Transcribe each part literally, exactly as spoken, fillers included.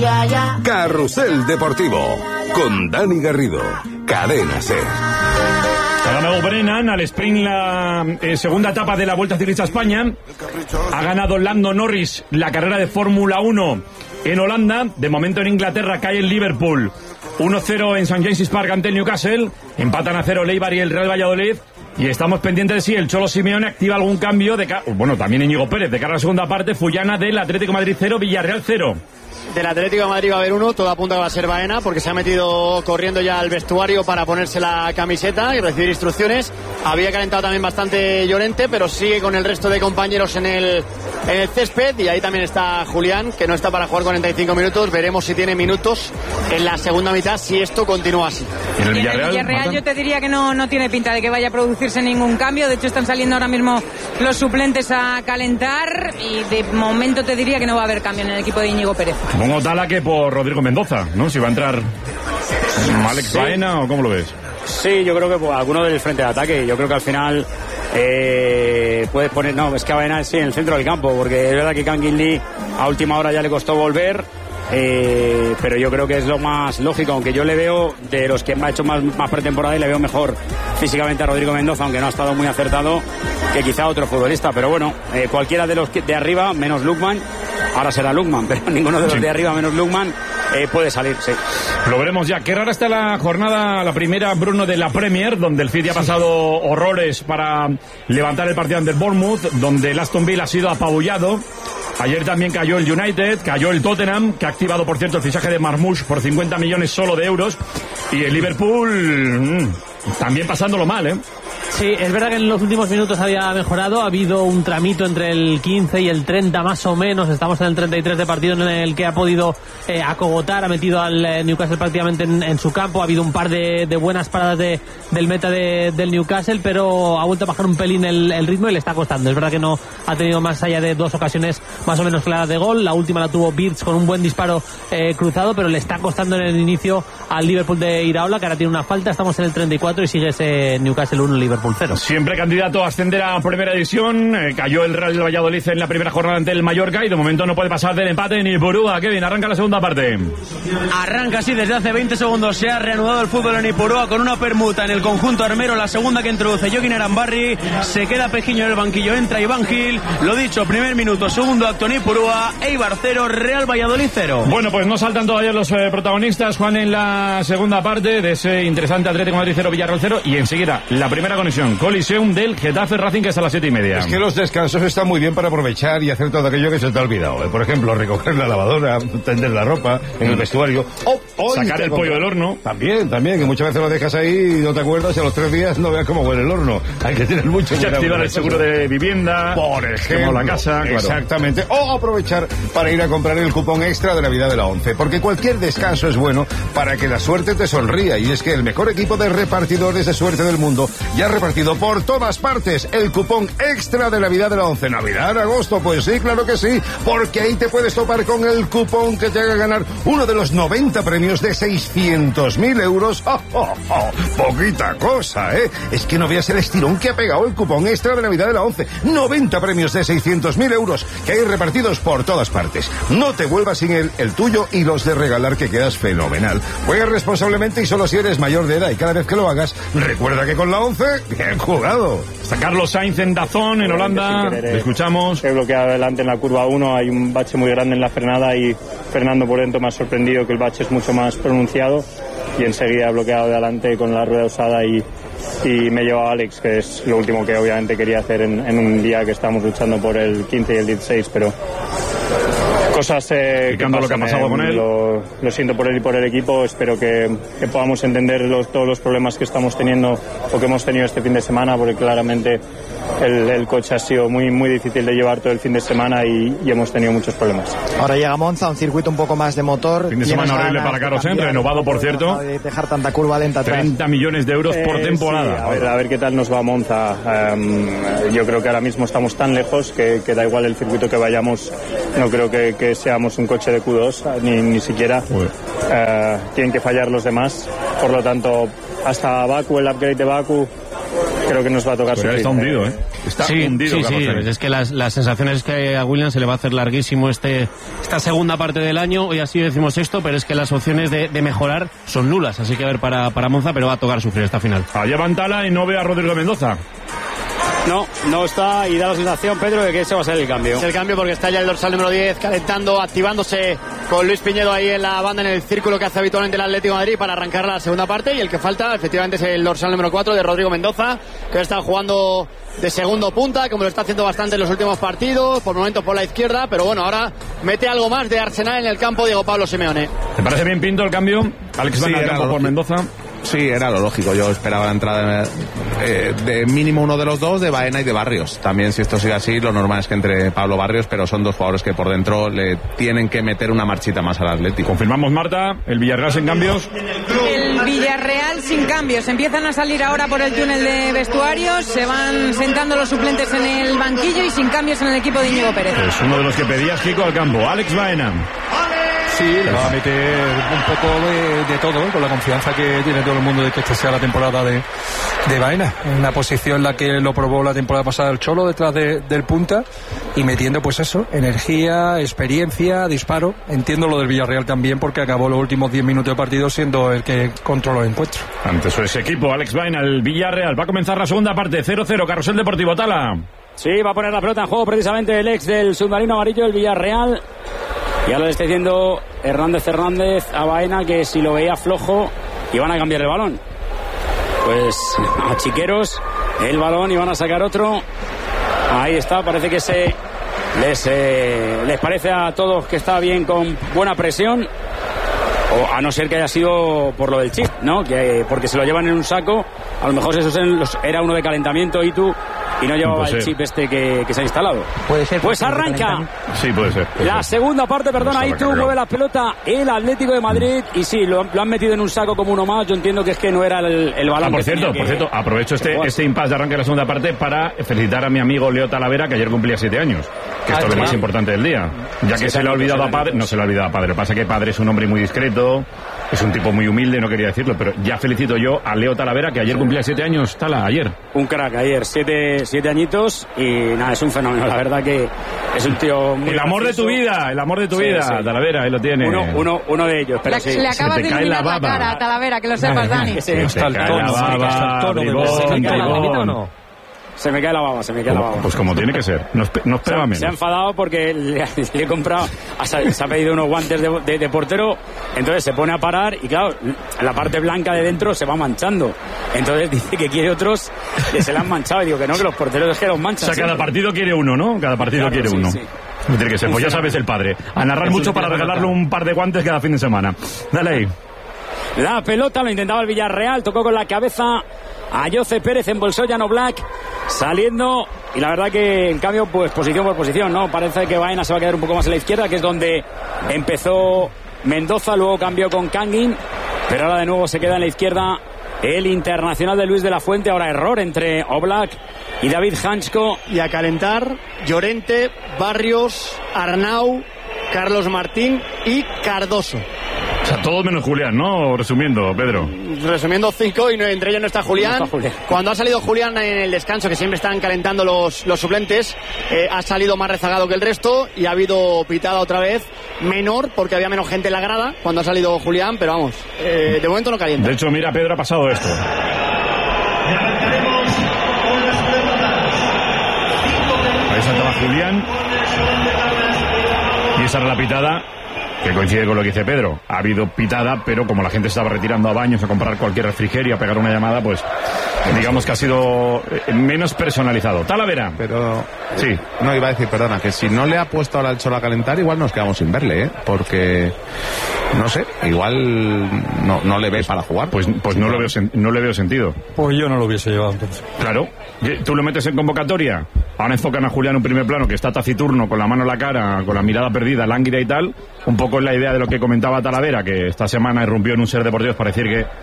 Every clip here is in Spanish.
Carrusel Deportivo con Dani Garrido, Cadena Ser. Ha ganado Brennan al sprint la eh, segunda etapa de la Vuelta Ciclista a España. Ha ganado Lando Norris la carrera de Fórmula uno en Holanda. De momento en Inglaterra cae el Liverpool uno cero en Saint James's Park ante el Newcastle. Empatan a cero el Eibar y el Real Valladolid. Y estamos pendientes de si el Cholo Simeone activa algún cambio de ca- bueno, también Íñigo Pérez de cara a la segunda parte. Fullana del Atlético de Madrid cero, Villarreal cero. Del Atlético de Madrid va a haber uno, todo apunta que va a ser Baena, porque se ha metido corriendo ya al vestuario para ponerse la camiseta y recibir instrucciones. Había calentado también bastante Llorente, pero sigue con el resto de compañeros en el, en el césped. Y ahí también está Julián, que no está para jugar cuarenta y cinco minutos. Veremos si tiene minutos en la segunda mitad, si esto continúa así. ¿En el Y en Villarreal, el Villarreal Marta? yo te diría que no, no tiene pinta de que vaya a producirse ningún cambio. De hecho están saliendo ahora mismo los suplentes a calentar y de momento te diría que no va a haber cambio en el equipo de Íñigo Pérez. Pongo Tala que por Rodrigo Mendoza, ¿no? Si va a entrar Alex Sí. Baena o cómo lo ves. Sí, yo creo que pues, alguno del frente de ataque. Yo creo que al final eh, puedes poner... No, es que Baena sí en el centro del campo, porque es verdad que Kangin Lee a última hora ya le costó volver. Eh, pero yo creo que es lo más lógico, aunque yo le veo de los que me ha hecho más, más pretemporada y le veo mejor físicamente a Rodrigo Mendoza, aunque no ha estado muy acertado, que quizá otro futbolista. Pero bueno, eh, cualquiera de los que, de arriba, menos Lukman, ahora será Lukman, pero ninguno de los Sí. de arriba menos Lukman eh, puede salir, sí. Lo veremos ya. Qué rara está la jornada, la primera, Bruno, de la Premier, donde el City ha pasado horrores para levantar el partido ante el Bournemouth, donde el Aston Villa ha sido apabullado. Ayer también cayó el United, cayó el Tottenham, que ha activado, por cierto, el fichaje de Marmoush por cincuenta millones solo de euros. Y el Liverpool mmm, también pasándolo mal, ¿eh? Sí, es verdad que en los últimos minutos había mejorado, ha habido un tramito entre el quince y el treinta más o menos, estamos en el treinta y tres de partido en el que ha podido eh, acogotar, ha metido al eh, Newcastle prácticamente en, en su campo, ha habido un par de, de buenas paradas de, del meta de, del Newcastle, pero ha vuelto a bajar un pelín el, el ritmo y le está costando. Es verdad que no ha tenido más allá de dos ocasiones más o menos claras de gol, la última la tuvo Birch con un buen disparo eh, cruzado, pero le está costando en el inicio al Liverpool de Iraola, que ahora tiene una falta, estamos en el treinta y cuatro y sigue ese Newcastle uno, Liverpool cero. Siempre candidato a ascender a Primera División. Eh, cayó el Real Valladolid en la primera jornada ante el Mallorca y de momento no puede pasar del empate ni Ipurúa. Kevin, arranca la segunda parte. Arranca así desde hace veinte segundos. Se ha reanudado el fútbol en Ipurúa con una permuta en el conjunto armero. La segunda que introduce Joaquín Arambarri. Se queda Pejiño en el banquillo. Entra Iván Gil. Lo dicho, primer minuto, segundo acto en Ipurúa. Eibar cero, Real Valladolid cero. Bueno, pues no saltan todavía los eh, protagonistas, Juan, en la segunda parte de ese interesante Atlético de Madrid cero, Villarreal cero. Y enseguida la primera conexión. Coliseum del Getafe Racing, que es a las siete y media. Es que los descansos están muy bien para aprovechar y hacer todo aquello que se te ha olvidado. ¿eh? Por ejemplo, recoger la lavadora, tender la ropa en el vestuario. Oh, oh, Sacar el pollo del horno. También, también, que muchas veces lo dejas ahí y no te acuerdas y a los tres días no veas cómo huele el horno. Hay que tener mucho Y cuidado. activar el seguro de vivienda. Por ejemplo. Como la casa, claro. Exactamente. O aprovechar para ir a comprar el cupón extra de Navidad de la ONCE. Porque cualquier descanso es bueno para que la suerte te sonría. Y es que el mejor equipo de repartidores de suerte del mundo ya ha repartido por todas partes el cupón extra de Navidad de la ONCE. ¿Navidad, agosto? Pues sí, claro que sí. Porque ahí te puedes topar con el cupón que te haga ganar uno de los noventa premios de seiscientos mil euros. ¡Oh, oh, oh! Poquita cosa, ¿eh? Es que no veas el estirón que ha pegado el cupón extra de Navidad de la ONCE. noventa premios de seiscientos mil euros que hay repartidos por todas partes. No te vuelvas sin él, el tuyo y los de regalar, que quedas fenomenal. Juega responsablemente y solo si eres mayor de edad. Y cada vez que lo hagas, recuerda que con la ONCE, bien jugado. Está Carlos Sainz en Dazón, en Holanda. Le escuchamos. He bloqueado adelante en la curva uno, hay un bache muy grande en la frenada y Fernando por dentro me ha sorprendido que el bache es mucho más pronunciado y enseguida he bloqueado de adelante con la rueda usada y, y me he llevado a Alex, que es lo último que obviamente quería hacer en, en un día que estamos luchando por el quince y el dieciséis, pero cosas eh, que, lo que ha pasado eh, con él. Lo, lo siento por él y por el equipo. Espero que, que podamos entender los, todos los problemas que estamos teniendo o que hemos tenido este fin de semana, porque claramente el, el coche ha sido muy muy difícil de llevar todo el fin de semana y, y hemos tenido muchos problemas. Ahora llega Monza, un circuito un poco más de motor. Fin de semana horrible para Carlos Sainz, renovado, por cierto. De dejar tanta curva lenta atrás. treinta millones de euros por Eh, temporada. sí, a, ver, a ver qué tal nos va a Monza. Um, yo creo que ahora mismo estamos tan lejos que, que da igual el circuito que vayamos. No creo que, que seamos un coche de Q dos, ni, ni siquiera. Uh, tienen que fallar los demás. Por lo tanto, hasta Baku, el upgrade de Baku, creo que nos va a tocar sufrir. Está hundido, ¿eh? Está sí, hundido. Sí, sí, es que las, las sensaciones es que a Williams se le va a hacer larguísimo este esta segunda parte del año. Hoy así decimos esto, pero es que las opciones de, de mejorar son nulas. Así que a ver para, para Monza, pero va a tocar sufrir esta final. Allá va Antala y no ve a Rodrigo Mendoza. No, no está y da la sensación, Pedro, de que ese va a ser el cambio. Es el cambio porque está ya el dorsal número diez calentando, activándose con Luis Piñedo ahí en la banda, en el círculo que hace habitualmente el Atlético de Madrid para arrancar la segunda parte. Y el que falta efectivamente es el dorsal número cuatro de Rodrigo Mendoza, que está jugando de segundo punta, como lo está haciendo bastante en los últimos partidos, por momentos por la izquierda, pero bueno, ahora mete algo más de Arsenal en el campo Diego Pablo Simeone. ¿Te parece bien, Pinto, el cambio? Alex sí, Van al campo por Mendoza. Sí, era lo lógico. Yo esperaba la entrada de, de mínimo uno de los dos, de Baena y de Barrios. También, si esto sigue así, lo normal es que entre Pablo Barrios, pero son dos jugadores que por dentro le tienen que meter una marchita más al Atlético. Confirmamos, Marta, el Villarreal sin cambios. El Villarreal sin cambios. Empiezan a salir ahora por el túnel de vestuarios, se van sentando los suplentes en el banquillo y sin cambios en el equipo de Íñigo Pérez. Es uno de los que pedías, Kiko, al campo. Alex Baena. Sí, le va a meter un poco de, de todo, ¿eh? Con la confianza que tiene todo el mundo de que esta sea la temporada de, de Baena. En una posición en la que lo probó la temporada pasada el Cholo, detrás de, del punta, y metiendo pues eso, energía, experiencia, disparo. Entiendo lo del Villarreal también, porque acabó los últimos diez minutos de partido siendo el que controló el encuentro. Antes ese equipo, Alex Baena, el Villarreal. Va a comenzar la segunda parte, cero cero, Carrusel Deportivo Tala. Sí, va a poner la pelota en juego precisamente el ex del submarino amarillo, el Villarreal. Ya lo está diciendo Hernández Hernández a Baena, que si lo veía flojo iban a cambiar el balón. Pues a Chiqueros el balón y van a sacar otro. Ahí está, parece que se les, eh, les parece a todos que está bien, con buena presión. O a no ser que haya sido por lo del chip, ¿no? Que porque se lo llevan en un saco. A lo mejor eso era uno de calentamiento y tú y no llevaba el chip este que, que se ha instalado. Puede ser. Pues arranca. Sí, puede ser. Puede la ser. segunda parte, perdón, ahí tú mueve la pelota el Atlético de Madrid y sí, lo, lo han metido en un saco como uno más. Yo entiendo que es que no era el, el balón. Ah, por cierto, que, por cierto, aprovecho este, este impasse de arranque de la segunda parte para felicitar a mi amigo Leo Talavera, que ayer cumplía siete años. Que esto es lo más importante del día. Ya que se le ha olvidado a Padre, no se le ha olvidado a Padre. Lo que pasa es que Padre es un hombre muy discreto, es un tipo muy humilde, no quería decirlo, pero ya felicito yo a Leo Talavera, que ayer cumplía siete años, Tala, ayer. Un crack, ayer, siete, siete añitos, y nada, es un fenómeno, la verdad que es un tío muy El amor gracioso. de tu vida, el amor de tu Sí, vida, sí. Talavera, ahí lo tiene. Uno, uno, uno de ellos, pero Le, sí. le acabas de te cae la iluminar la, baba. cara a Talavera, que lo sepas, Dani. Sí, Se te cae la baba, bribón, bribón. Se me cae la baba, se me cae la baba. Pues como tiene que ser, no, espe- no esperaba se, menos. se ha enfadado porque le, le he comprado, se, se ha pedido unos guantes de, de, de portero, entonces se pone a parar y claro, la parte blanca de dentro se va manchando. Entonces dice que quiere otros que se le han manchado y digo que no, que los porteros es que los manchan. O sea, cada siempre. partido quiere uno, ¿no? Cada partido Claro, quiere sí, uno. sí. Tiene que ser, pues ya sabes el padre. A narrar Es mucho un para teléfono regalarle acá. un par de guantes cada fin de semana. Dale ahí. La pelota lo intentaba el Villarreal, tocó con la cabeza a Jose Pérez, embolsó Jan Oblak, saliendo, y la verdad que en cambio, pues posición por posición, ¿no? Parece que Baena se va a quedar un poco más a la izquierda, que es donde empezó Mendoza, luego cambió con Kangin, pero ahora de nuevo se queda en la izquierda el internacional de Luis de la Fuente. Ahora error entre Oblak y David Hansko. Y a calentar Llorente, Barrios, Arnau, Carlos Martín y Cardoso. O sea, todos menos Julián, ¿no? Resumiendo, Pedro. Resumiendo cinco, y no, entre ellos no está Julián. No está Julián. Cuando ha salido Julián en el descanso, que siempre están calentando los, los suplentes, eh, ha salido más rezagado que el resto y ha habido pitada otra vez menor porque había menos gente en la grada cuando ha salido Julián, pero vamos, eh, de momento no calienta. De hecho, mira, Pedro, ha pasado esto. Ahí saltaba Julián. Y esa era la pitada, que coincide con lo que dice Pedro. Ha habido pitada, pero como la gente estaba retirando a baños a comprar cualquier refrigerio, a pegar una llamada, pues digamos que ha sido menos personalizado. Talavera. Pero sí, no iba a decir, perdona, que si no le ha puesto ahora el Cholo a calentar, igual nos quedamos sin verle, ¿eh? Porque no sé, igual no, no le ve para jugar. Pues, pues no, lo veo sen- no le veo sentido. Pues yo no lo hubiese llevado entonces. Claro, tú lo metes en convocatoria. Ahora enfocan a Julián en primer plano, que está taciturno, con la mano en la cara, con la mirada perdida, lánguida y tal. Un poco es la idea de lo que comentaba Talavera, que esta semana irrumpió en un Ser Deportivos para decir que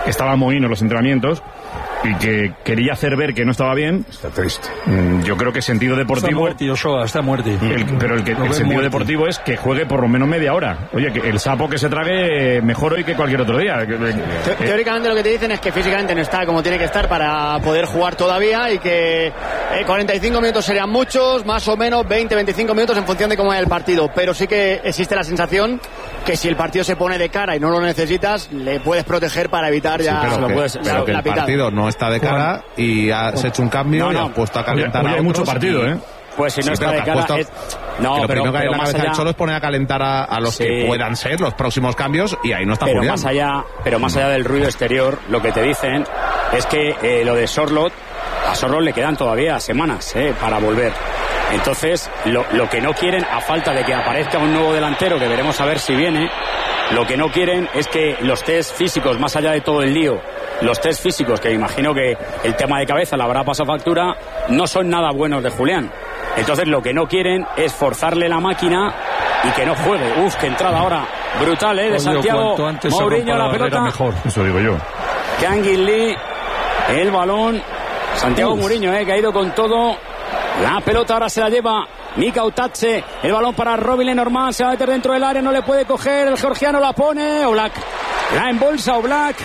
estaba mohíno en los entrenamientos y que quería hacer ver que no estaba bien. Está triste. Yo creo que sentido deportivo... Está muerto, Joshua, está muerto. El, pero el, que, el sentido muerto. deportivo es que juegue por lo menos media hora. Oye, que el sapo que se trague mejor hoy que cualquier otro día. Te, teóricamente lo que te dicen es que físicamente no está como tiene que estar para poder jugar todavía y que eh, cuarenta y cinco minutos serían muchos, más o menos veinte, veinticinco minutos en función de cómo vaya el partido. Pero sí que existe la sensación que si el partido se pone de cara y no lo necesitas, le puedes proteger para evitar ya sí, pero lo que, puedes, pero la, que la el pitada. partido no está de cara y has hecho un cambio no, no. y has puesto a calentar. Oye, a hay mucho partido, y... ¿eh? Pues si no sí, está de cara... Puesto... Es... No, que lo pero, primero que hay pero en la cabeza allá... del Cholo es poner a calentar a, a los sí. que puedan ser los próximos cambios y ahí no está pero Julián. Más allá, pero más allá del ruido exterior, lo que te dicen es que eh, lo de Sorloth, a Sorloth le quedan todavía semanas eh, para volver. Entonces, lo, lo que no quieren, a falta de que aparezca un nuevo delantero, que veremos a ver si viene, lo que no quieren es que los test físicos, más allá de todo el lío, los test físicos, que imagino que el tema de cabeza le habrá pasado factura, no son nada buenos de Julián. Entonces lo que no quieren es forzarle la máquina y que no juegue. Uf, qué entrada ahora brutal, ¿eh? De Santiago Mourinho, la pelota. Mejor. Eso digo yo. Kangin Lee, el balón. Santiago Mourinho, ¿eh? Que ha ido con todo. La pelota ahora se la lleva Mika Utache, el balón para Robin Lenormand, se va a meter dentro del área, no le puede coger, el georgiano la pone, Oblak, la embolsa Oblak,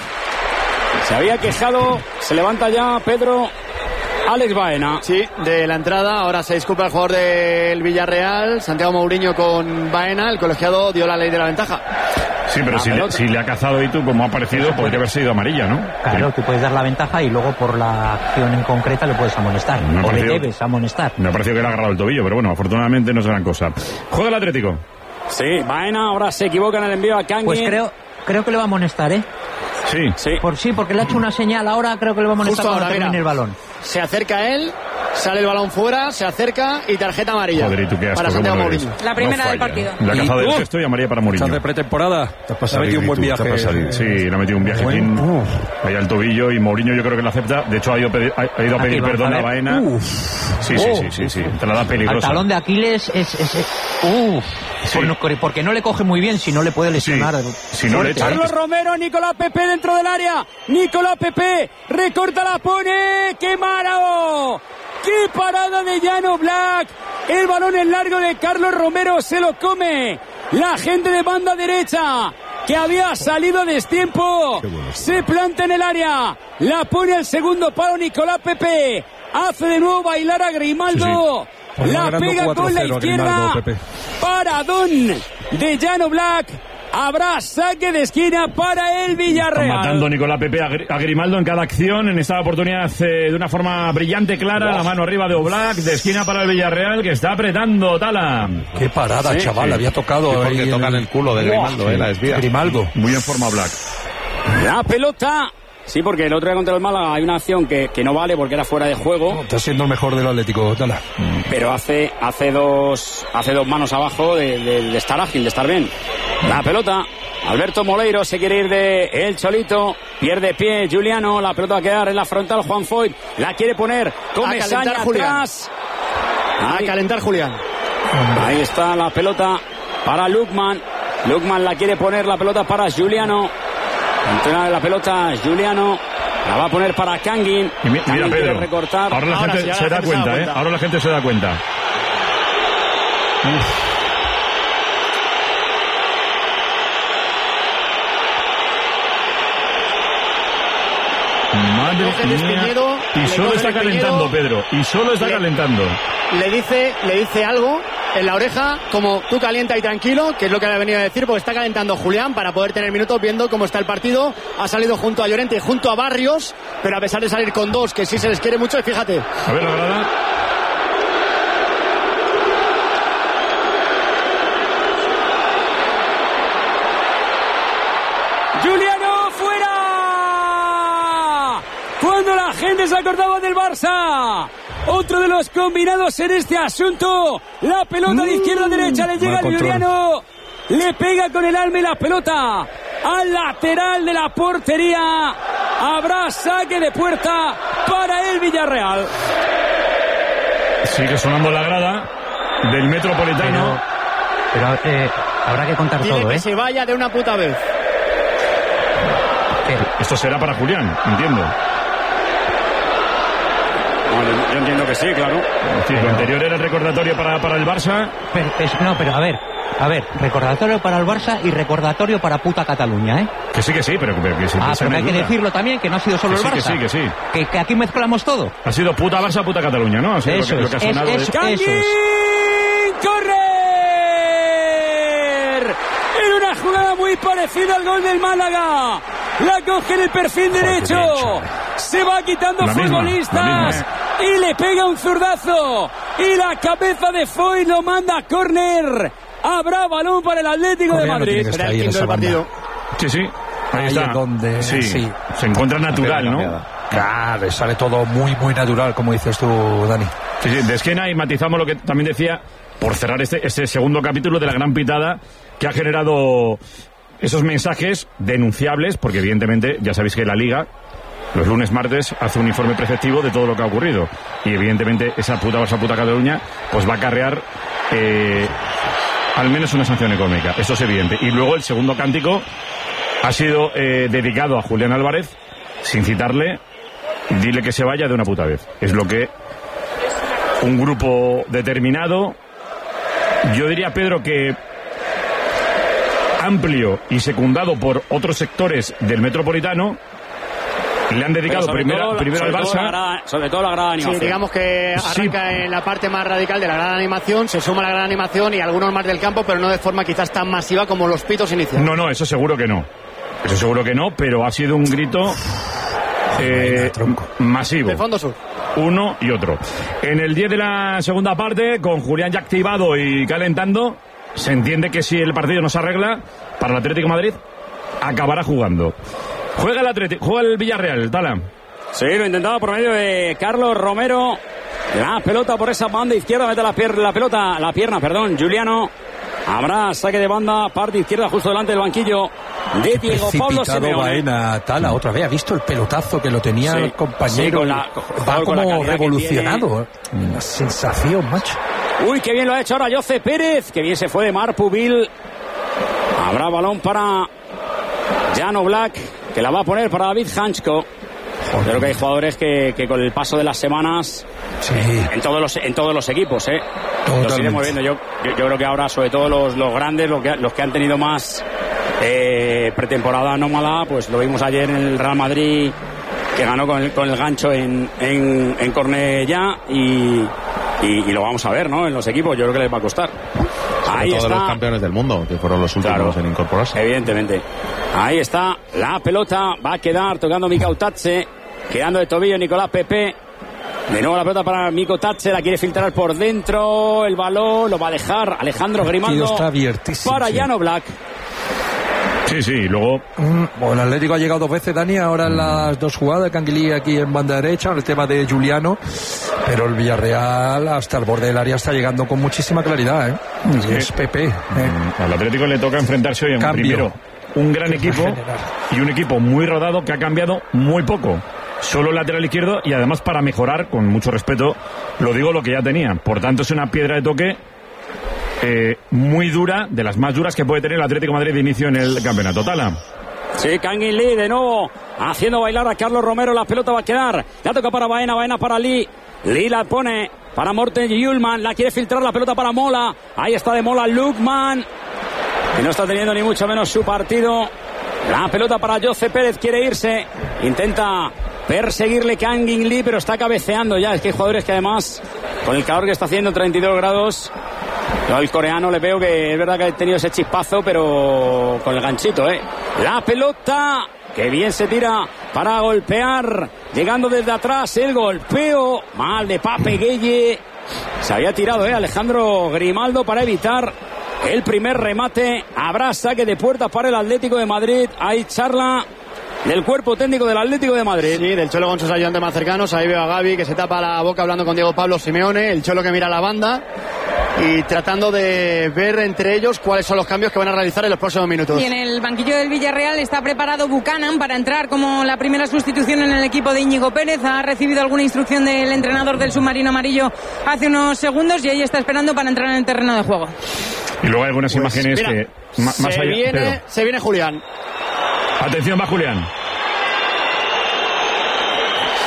se había quejado, se levanta ya Pedro Alex Baena. Sí, de la entrada, ahora se disculpa el jugador del Villarreal, Santiago Mourinho con Baena, el colegiado dio la ley de la ventaja. Sí, pero si le, si le ha cazado y tú, como ha parecido, podría haber sido amarilla, ¿no? Claro, tú puedes dar la ventaja y luego por la acción en concreta le puedes amonestar. Me o parecido, le debes amonestar. Me ha parecido que le ha agarrado el tobillo, pero bueno, afortunadamente no es gran cosa. Juega el Atlético. Sí, Baena ahora se equivoca en el envío a Kangin. Pues creo, creo que le va a amonestar, ¿eh? Sí. Sí. Por sí, porque le ha hecho una señal ahora, creo que le va a amonestar Justo cuando ahora, termine mira. el balón. Se acerca él, sale el balón fuera, se acerca y tarjeta amarilla. Joder, ¿y tú qué asco, para Santiago Mourinho. La primera no del partido. La cazada del sexto y amarilla para Mourinho. Estás de pretemporada. Te ha metido un buen viaje. Sí, le ha metido un viaje bueno. ahí al tobillo y Mourinho yo creo que lo acepta. De hecho ha ido, pedir, ha ido a pedir Aquí, perdón a, a Baena. Uf. Sí, sí, sí, sí, sí. Te la da peligrosa. Al talón de Aquiles es... es, es uf. Sí. Porque no le coge muy bien, si no le puede lesionar. Sí. Si no le echa. Carlos Romero, Nicolás Pepe dentro del área. Nicolás Pepe recorta, la pone. ¡Qué maro! ¡Qué parada de Jan Oblak! El balón en largo de Carlos Romero se lo come. La gente de banda derecha, que había salido a destiempo, se planta en el área. La pone al segundo palo Nicolás Pepe. Hace de nuevo bailar a Grimaldo. Sí, sí. Pues la pega con la izquierda. Paradón de Jan Oblak. Habrá saque de esquina para el Villarreal. Está matando Nicolás Pepe a Grimaldo en cada acción. En esta oportunidad eh, de una forma brillante, clara. Wow. La mano arriba de Oblak, de esquina para el Villarreal, que está apretando Tala. Qué parada, sí, chaval. Sí. Había tocado. Sí, porque tocan el culo de Grimaldo, wow. eh, la desvía. Grimaldo. Muy en forma Oblak. La pelota. Sí, porque el otro día contra el Málaga hay una acción que, que no vale porque era fuera de juego. No, está siendo el mejor del Atlético, Tala. Pero hace hace dos hace dos manos abajo de, de, de estar ágil, de estar bien. La pelota. Alberto Moleiro se quiere ir de el Cholito. Pierde pie Juliano. La pelota va a quedar en la frontal. Juan Foyt la quiere poner con Mesaña atrás. A calentar Julián. Ahí está la pelota para Lukman. Lukman la quiere poner, la pelota para Juliano. Entrena la pelota Juliano. La va a poner para Kangin. Y mira, mira Pedro, recortar. ahora la ahora gente sí, se da cuenta, ¿eh? Ahora la gente se da cuenta. Uf. Madre mía. Y solo está calentando, Pedro. Y solo está le, calentando. Le dice, le dice algo en la oreja, como tú calienta y tranquilo, que es lo que le venido a decir, porque está calentando Julián para poder tener minutos viendo cómo está el partido. Ha salido junto a Llorente y junto a Barrios, pero a pesar de salir con dos, que sí se les quiere mucho, y fíjate. A ver la grada. Juliano fuera. Cuando la gente se acordaba del Barça. Otro de los combinados en este asunto. La pelota de izquierda a derecha le llega a Juliano. Le pega con el alma y la pelota al lateral de la portería. Habrá saque de puerta para el Villarreal. Sigue sonando la grada del Metropolitano. Pero, pero eh, habrá que contar Dile todo, que ¿eh? se vaya de una puta vez. Esto será para Julián, entiendo. No, yo entiendo que sí, claro. Sí, lo anterior era el recordatorio para, para el Barça. Pero, es, no, pero a ver, a ver, recordatorio para el Barça y recordatorio para puta Cataluña, ¿eh? Que sí, que sí, pero, pero que sí. Ah, pero hay que decirlo también, que no ha sido solo que el sí, Barça. Que sí, que sí. Que, que aquí mezclamos todo. Ha sido puta Barça, puta Cataluña, ¿no? O sea, eso lo que, es, lo que ha sonado es, es, de... eso es. ¡Correr! En una jugada muy parecida al gol del Málaga. La coge en el perfil derecho. Se va quitando la futbolistas. Misma, la misma, ¿eh? Y le pega un zurdazo. Y la cabeza de Foy lo manda a córner. Habrá balón para el Atlético de Madrid. No ahí en esa partido. Sí, sí. Ahí, ahí está. Es donde sí. sí. Se encuentra natural, ¿no? Claro, sale todo muy, muy natural, como dices tú, Dani. Sí, sí, de esquina, y matizamos lo que también decía, por cerrar este, este segundo capítulo de la gran pitada que ha generado esos mensajes denunciables, porque evidentemente ya sabéis que la Liga los lunes, martes hace un informe preceptivo de todo lo que ha ocurrido, y evidentemente esa puta Barça, puta Cataluña pues va a acarrear eh, al menos una sanción económica, eso es evidente. Y luego el segundo cántico ha sido eh, dedicado a Julián Álvarez, sin citarle, dile que se vaya de una puta vez. Es lo que un grupo determinado, yo diría, Pedro, que amplio y secundado por otros sectores del Metropolitano, le han dedicado primero, todo, primero al Barça. Grada, sobre todo la gran animación. Sí, digamos que arranca sí. en la parte más radical de la gran animación, se suma la gran animación y algunos más del campo, pero no de forma quizás tan masiva como los pitos iniciales. No, no, eso seguro que no. Eso seguro que no, pero ha sido un grito eh, masivo. De fondo sur. Uno y otro. En el diez de la segunda parte, con Julián ya activado y calentando, se entiende que si el partido no se arregla, para el Atlético de Madrid acabará jugando. Juega el Atlético, juega el Villarreal, Tala. Sí, lo intentaba por medio de Carlos Romero. La pelota por esa banda izquierda, mete la, pier- la pelota, la pierna, perdón, Juliano. Habrá saque de banda, parte izquierda justo delante del banquillo de Diego Pablo Simeone. Baena, Tala, otra vez, ha visto el pelotazo que lo tenía sí, el compañero. Sí, con la, va como la revolucionado. Una sensación, macho. Uy, qué bien lo ha hecho ahora José Pérez, que bien se fue de Marpubil. Habrá balón para Jano Black, que la va a poner para David Hanchko. Joder. Creo que hay jugadores que, que con el paso de las semanas sí. en todos los en todos los equipos, ¿eh? Totalmente. Los iremos viendo. Yo, yo, yo creo que ahora, sobre todo los, los grandes, los que, los que han tenido más eh, pretemporada nómada, pues lo vimos ayer en el Real Madrid, que ganó con el, con el gancho en, en, en Cornellá, y, y, y lo vamos a ver, ¿no? En los equipos, yo creo que les va a costar. Sobre Ahí todo está. Los campeones del mundo, que fueron los últimos claro, en incorporarse. Evidentemente. Ahí está la pelota, va a quedar tocando Mikau Tatse, quedando de tobillo Nicolás Pepe. De nuevo la pelota para Mikau Tatse, la quiere filtrar por dentro, el balón lo va a dejar Alejandro Grimaldo está para sí. Jano Black. Sí, sí, luego... Mm, bueno, el Atlético ha llegado dos veces, Dani, ahora en las dos jugadas, Canguilí aquí en banda derecha, el tema de Juliano, pero el Villarreal hasta el borde del área está llegando con muchísima claridad, ¿eh? Sí. Es Pepe. ¿eh? Al Atlético le toca enfrentarse hoy a un Cambio. primero, un gran equipo y un equipo muy rodado que ha cambiado muy poco. Solo el lateral izquierdo, y además para mejorar, con mucho respeto, lo digo, lo que ya tenía. Por tanto, es una piedra de toque Eh, muy dura, de las más duras que puede tener el Atlético de Madrid de inicio en el campeonato. Tala. Sí, Kangin Lee de nuevo haciendo bailar a Carlos Romero. La pelota va a quedar, la toca para Baena, Baena para Lee, Lee la pone para Morten Yulman, la quiere filtrar, la pelota para Mola. Ahí está de Mola Lukman, que no está teniendo ni mucho menos su partido. La pelota para José Pérez, quiere irse, intenta perseguirle Kangin Lee, pero está cabeceando ya. Es que hay jugadores que además, con el calor que está haciendo, treinta y dos grados, yo al coreano le veo que es verdad que ha tenido ese chispazo, pero con el ganchito, ¿eh? La pelota, que bien se tira para golpear, llegando desde atrás, el golpeo, mal de Pape Gueye. Se había tirado, ¿eh? Alejandro Grimaldo para evitar el primer remate. Habrá saque de puertas para el Atlético de Madrid. Hay charla del cuerpo técnico del Atlético de Madrid. Sí, del Cholo con sus ayudantes más cercanos. Ahí veo a Gavi que se tapa la boca hablando con Diego Pablo Simeone. El Cholo que mira a la banda y tratando de ver entre ellos cuáles son los cambios que van a realizar en los próximos minutos. Y en el banquillo del Villarreal está preparado Buchanan para entrar como la primera sustitución en el equipo de Íñigo Pérez. Ha recibido alguna instrucción del entrenador del submarino amarillo hace unos segundos y ahí está esperando para entrar en el terreno de juego. Y luego hay algunas pues, imágenes mira, que... Más se, allá, viene, se viene Julián. Atención, va Julián.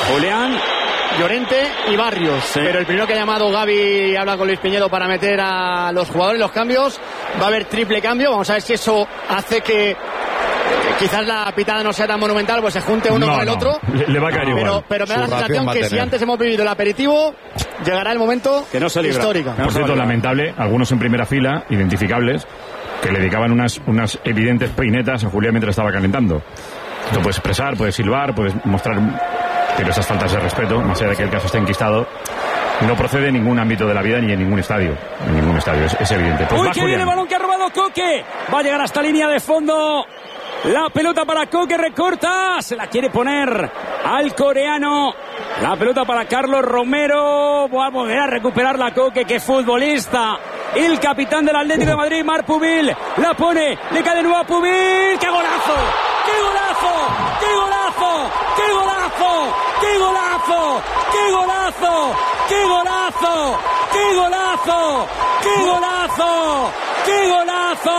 Julián, Llorente y Barrios. Sí. Pero el primero que ha llamado Gavi habla con Luis Piñedo para meter a los jugadores, los cambios. Va a haber triple cambio. Vamos a ver si eso hace que quizás la pitada no sea tan monumental, pues se junte uno no, con el no. otro. Le, le va a caer pero, igual. pero me da la Su sensación ración que va a si tener. antes hemos vivido el aperitivo, llegará el momento Que no se libra. histórico. Por cierto, lamentable, algunos en primera fila, identificables, que le dedicaban unas, unas evidentes peinetas a Julián mientras estaba calentando. Tú puedes expresar, puedes silbar, puedes mostrar, pero esas faltas de respeto, más allá de que el caso esté enquistado, no procede en ningún ámbito de la vida ni en ningún estadio. En ningún estadio, es, es evidente. Pues uy, va que viene el Julián. balón que ha robado Coque. Va a llegar hasta línea de fondo. La pelota para Coque, recorta. Se la quiere poner al coreano. La pelota para Carlos Romero. Va a volver a recuperar la Coque, que futbolista. El capitán del Atlético de Madrid, Marc Pubil. La pone, le cae de nuevo a Pubil. ¡Qué golazo! ¡Qué golazo! ¡Qué golazo! ¡Qué golazo! ¡Qué golazo! ¡Qué golazo! ¡Qué golazo! ¡Qué golazo! ¡Qué golazo! ¡Qué golazo!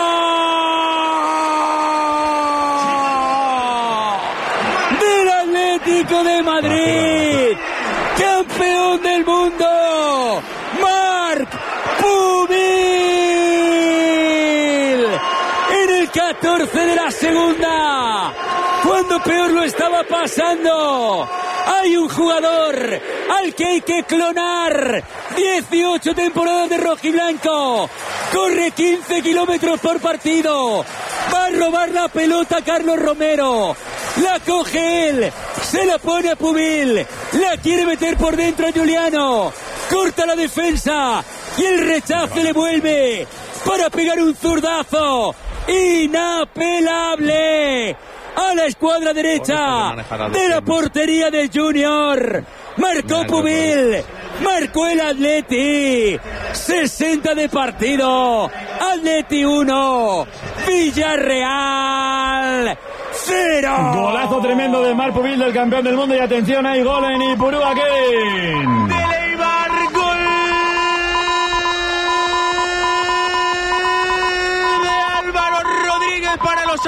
Del Atlético de Madrid, campeón del mundo, Marc Pubil. En el catorce de la segunda, cuando peor lo estaba pasando, hay un jugador al que hay que clonar. dieciocho temporadas de rojiblanco, corre quince kilómetros por partido, va a robar la pelota a Carlos Romero, la coge él, se la pone a Pubil, la quiere meter por dentro a Juliano, corta la defensa y el rechace le vuelve para pegar un zurdazo inapelable a la escuadra derecha de la portería de Junior. Marcó Pubil, marcó el Atleti. sesenta de partido, Atleti uno, Villarreal cero. Golazo tremendo de Marc Pubil, del campeón del mundo, y atención, hay gol en Ipurúa. Kevin De Leibar, gol de Álvaro Rodríguez para los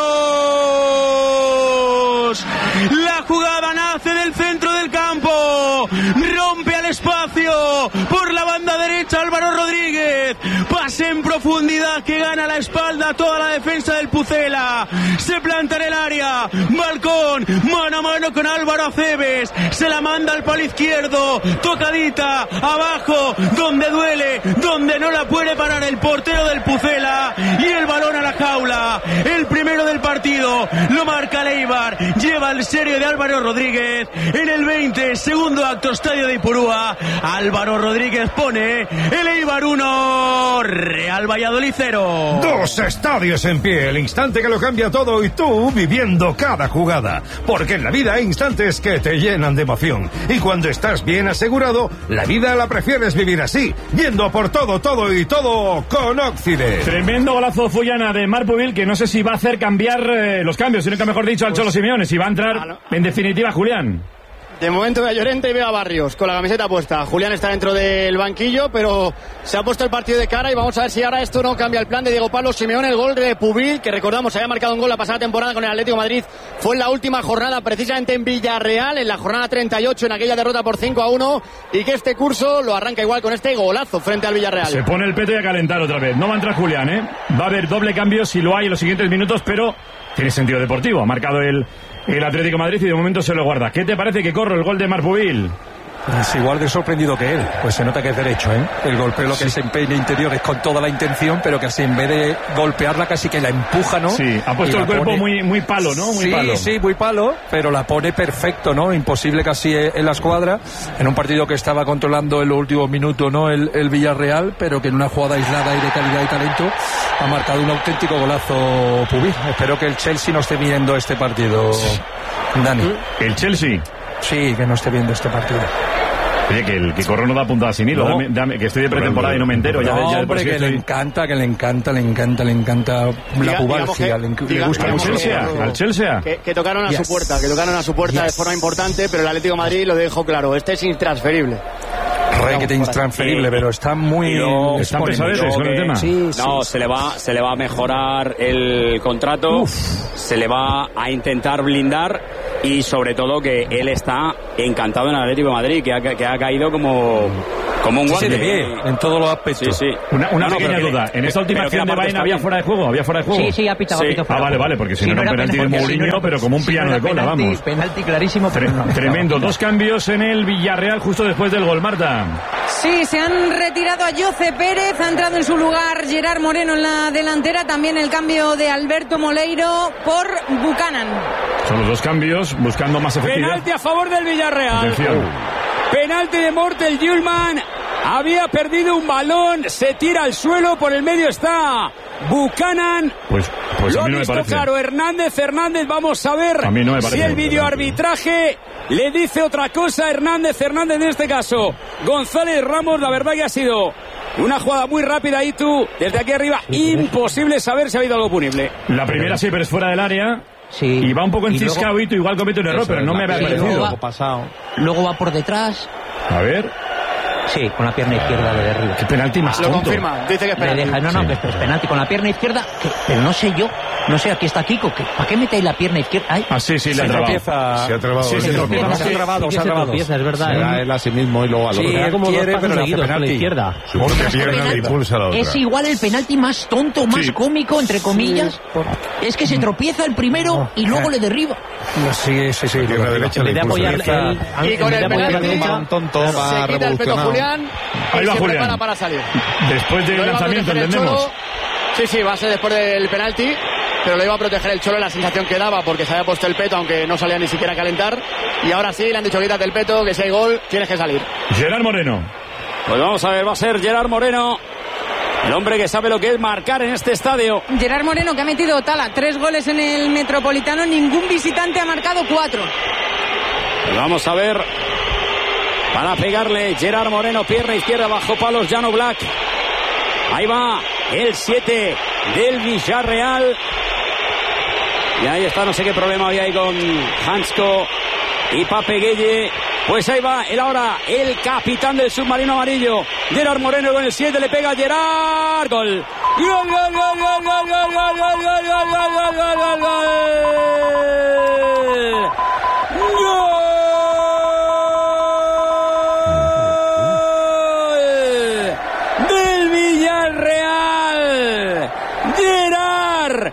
armeros. La jugada nace del centro del campo, rompe al espacio por la banda derecha Álvaro Rodríguez, pase en profundidad que gana la espalda toda la defensa del Pucela, se planta en el área, balcón, mano a mano con Álvaro Aceves, se la manda al palo izquierdo, tocadita, abajo, donde duele, donde no la puede parar el portero del Pucela, y el balón a la jaula, el primero del partido, lo marca Leibar, lleva el serio de Álvaro Rodríguez, en el veinte, segundo acto, estadio de Ipurúa, Álvaro Rodríguez pone el Eibar uno, Real Valladolid cero. Dos estadios en pie, el instante que lo cambia todo y tú viviendo cada jugada. Porque en la vida hay instantes que te llenan de emoción. Y cuando estás bien asegurado, la vida la prefieres vivir así, yendo por todo, todo y todo con Occident. Tremendo golazo Fullana de Marc Pubil, que no sé si va a hacer cambiar eh, los cambios, sino que mejor dicho al Cholo Simeone, si va a entrar en definitiva Julián. De momento veo a Llorente y veo a Barrios con la camiseta puesta. Julián está dentro del banquillo, pero se ha puesto el partido de cara y vamos a ver si ahora esto no cambia el plan de Diego Pablo Simeone. El gol de Pubil, que recordamos había marcado un gol la pasada temporada con el Atlético de Madrid, fue en la última jornada, precisamente en Villarreal, en la jornada treinta y ocho, en aquella derrota por cinco a uno, y que este curso lo arranca igual con este golazo frente al Villarreal. Se pone el peto y a calentar otra vez. No va a entrar Julián, ¿eh? Va a haber doble cambio si lo hay en los siguientes minutos, pero tiene sentido deportivo. Ha marcado el, el Atlético de Madrid y de momento se lo guarda. ¿Qué te parece que corre el gol de Marc Pubil? Es igual de sorprendido que él, pues se nota que es derecho, ¿eh? El golpeo, lo que sí. Se empeña interior es con toda la intención, pero que así en vez de golpearla casi que la empuja, ¿no? Sí, ha puesto el cuerpo pone... muy, muy palo, ¿no? Muy sí, palo. sí, muy palo, pero la pone perfecto, ¿no? Imposible casi en la escuadra, en un partido que estaba controlando en los últimos minutos, ¿no? El, el Villarreal, pero que en una jugada aislada y de calidad y talento ha marcado un auténtico golazo Pubil. Espero que el Chelsea no esté viendo este partido, Dani. ¿El Chelsea? Sí, que no esté viendo este partido. Oye, que el que corro no da puntada sin hilo, no. dame, dame, que estoy de pretemporada y no me entero. Ya, no, ya hombre, que estoy... le encanta, que le encanta, le encanta, le encanta la pubalgia, le, diga, le gusta al mucho. Chelsea, al Chelsea. Que, que tocaron a yes. su puerta, que tocaron a su puerta yes. de forma importante, pero el Atlético de Madrid lo dejó claro, este es intransferible. Requete intransferible, sí. Pero está muy... No, están pesaderos con el tema. Sí, sí, no, sí. se le va se le va a mejorar el contrato, Uf. se le va a intentar blindar y sobre todo que él está encantado en el Atlético de Madrid, que ha, que ha caído como, como un guante. Sí, de pie, en todos los aspectos. Sí, sí. Una, una no, no, pequeña pero duda. que, En esta última acción de Baena había fuera de juego, había fuera de juego. Sí, sí, ha pitado, Sí. ha pitado fuera Ah, vale, de juego. vale, porque si Sí, no era un penalti de porque si no Mourinho, era- pero como un si no piano era de cola, penalti, vamos. Penalti clarísimo, pero no. Tremendo. Dos cambios en el Villarreal justo después del gol, Marta. Sí, se han retirado a Jose Pérez, ha entrado en su lugar Gerard Moreno en la delantera, también el cambio de Alberto Moleiro por Buchanan. Son los dos cambios, buscando más efectividad. Penalti a favor del Villarreal. Atención. Penalti de Mortel Yulman. Había perdido un balón. Se tira al suelo. Por el medio está Buchanan. Pues, pues Lo a ha mí no me visto parece. claro Hernández Hernández. Vamos a ver A mí no me parece. si el videoarbitraje le dice otra cosa. Hernández Hernández en este caso. González Ramos, la verdad que ha sido una jugada muy rápida y tú, desde aquí arriba, imposible saber si ha habido algo punible. La primera sí, pero es fuera del área. Sí. Y va un poco Y enciscado luego- y tú igual comete un error, Eso pero es, no la me había pierna, parecido. luego pasado. Luego va por detrás. A ver, Sí, con la pierna izquierda le derriba. qué penalti más Lo tonto. confirma, dice que es Le penalti. deja, no, no, Sí. que esto es penalti con la pierna izquierda, que- pero no sé yo, no sé, aquí está Kiko, que, ¿para qué metéis la pierna izquierda? Ay, Ah, sí, sí, le ha Se trabado. tropieza. Se ha trabado. Sí, el se mismo. tropieza. No, se ha trabado, Sí se ha que se trabado. tropieza, es verdad. Se da ¿eh? él a sí mismo y luego al Sí, otro. Era como dos quiere, pasos pero no hace seguidos con la penalti. izquierda. Porque pierna le impulsa a la otra. es igual el penalti más tonto, más Sí. cómico, entre comillas. Es que se tropieza el primero y luego le derriba. No, Sí, sí, sí. Pierna derecha En le vez de impulsa. apoyar Empieza- el, Y en con vez de el apoyar la penalti, derecha, Un tonto Se va quita el peto revolucionado. Julián Ahí y va se Julián. prepara para salir. Después del Lo iba a lanzamiento, proteger el entendemos. Cholo. Sí, sí, va a ser después del penalti, pero lo iba a proteger el Cholo, la sensación que daba porque se había puesto el peto, aunque no salía ni siquiera a calentar. Y ahora sí, le han dicho quítate el peto, que si hay gol, tienes que salir. Gerard Moreno. Pues vamos a ver, va a ser Gerard Moreno, el hombre que sabe lo que es marcar en este estadio. Gerard Moreno, que ha metido Tala tres goles en el Metropolitano, ningún visitante ha marcado cuatro. Pues vamos a ver, para pegarle Gerard Moreno, pierna izquierda bajo palos, Llano Black. Ahí va el siete del Villarreal. Y ahí está, no sé qué problema había ahí con Hansko y Pape Gueye. Pues ahí va el ahora, el capitán del submarino amarillo, Gerard Moreno con el siete, le pega a Gerard. Gol. Gol, gol, gol, gol, gol, gol, gol, gol, gol, gol, gol, gol, gol, gol. Gol. Del Villarreal, Gerard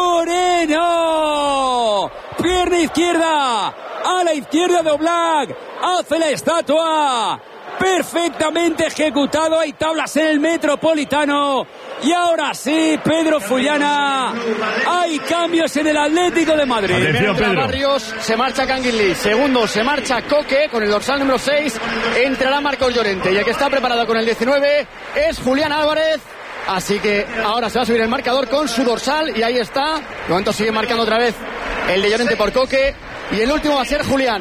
Moreno, pierna izquierda, a la izquierda de Oblak, hace la estatua, perfectamente ejecutado, hay tablas en el Metropolitano, y ahora sí, Pedro Fullana, hay cambios en el Atlético de Madrid. Atención, Primero entra Pedro. Barrios, se marcha Canguilí. Segundo, se marcha Coque con el dorsal número seis. Entrará Marcos Llorente. Y el que está preparado con el diecinueve es Julián Álvarez. Así que ahora se va a subir el marcador con su dorsal. Y ahí está. De momento sigue marcando otra vez el de Llorente por Coque. Y el último va a ser Julián.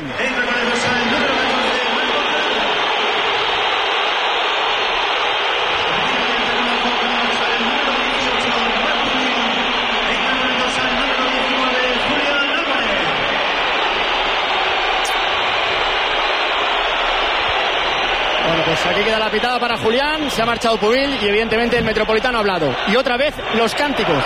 Bueno, pues aquí queda la pitada para Julián, se ha marchado Pubil y evidentemente el Metropolitano ha hablado. Y otra vez los cánticos.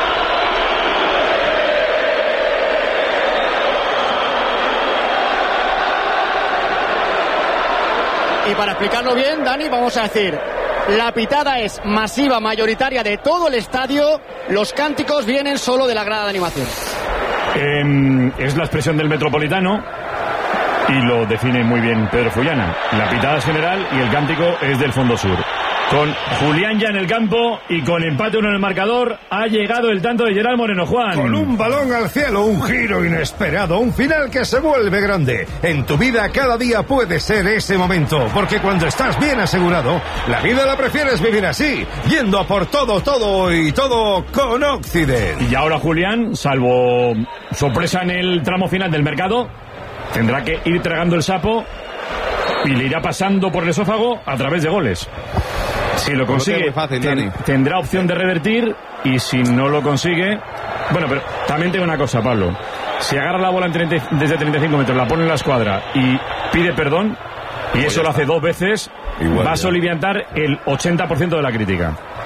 Y para explicarlo bien, Dani, vamos a decir, la pitada es masiva, mayoritaria de todo el estadio, los cánticos vienen solo de la grada de animación. Eh, es la expresión del Metropolitano y lo define muy bien Pedro Fullana. La pitada es general y el cántico es del Fondo Sur. Con Julián ya en el campo y con empate uno en el marcador, ha llegado el tanto de Gerard Moreno. Juan. Con un balón al cielo, un giro inesperado, un final que se vuelve grande. En tu vida cada día puede ser ese momento, porque cuando estás bien asegurado, la vida la prefieres vivir así, yendo a por todo, todo y todo con Occident. Y ahora Julián, salvo sorpresa en el tramo final del mercado, tendrá que ir tragando el sapo y le irá pasando por el esófago a través de goles. Si lo consigue, muy fácil, ten- Dani. tendrá opción de revertir, y si no lo consigue... Bueno, pero también tengo una cosa, Pablo. Si agarra la bola en treinta desde treinta y cinco metros, la pone en la escuadra y pide perdón, y eso lo hace dos veces, Igual va a ya. soliviantar el ochenta por ciento de la crítica.